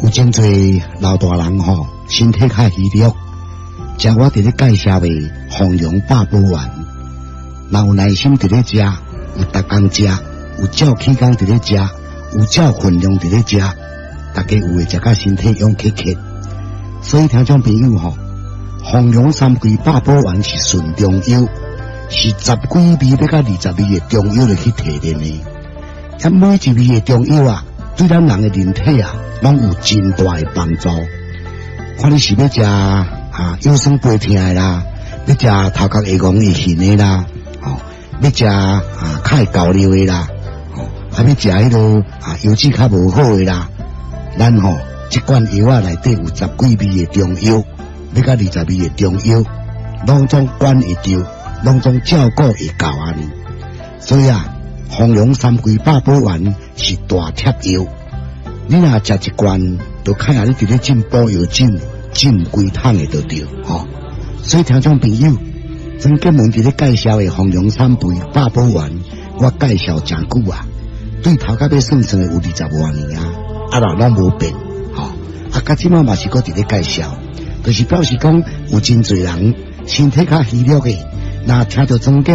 有真侪老大人吼，身体较虚弱，像我伫咧介绍的红荣八宝丸，若有耐心伫咧食，有逐工食，有照起工伫咧食，有照分量伫咧食，大家有会食甲身体勇气克。所以听众朋友吼，红荣三桂八宝丸是纯中药，是10几味要甲20味的中药来去提炼的。啊，每一味的中药啊，对咱人的人体啊，拢有真大的帮助。看你是要食腰酸背痛的啦，要食头壳会戆会晕的啦，要食较会高尿的啦，要食迄个油脂较无好的啦，咱这罐药啊内底有10几味的中药，要甲20味的中药，拢总管会着，拢总照顾会到安尼。所以红荣三桂八宝丸是大贴药，你若食一罐，就看下你伫咧进补药酒，进规桶的就对所以听众朋友，曾建文伫咧介绍的红荣三桂八宝丸，我介绍真久对头壳要算算的有20多年拢无变到即马嘛是搁伫咧介绍，就是表示讲有真侪人身体较虚弱的，若听到曾建